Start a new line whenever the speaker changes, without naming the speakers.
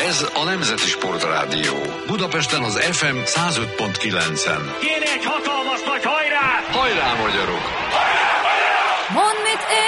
Ez a Nemzeti Sportrádió. Budapesten az FM 105.9-en.
Kéne egy hatalmas nagy hajrá!
Hajrá, magyarok!
Mondd, mit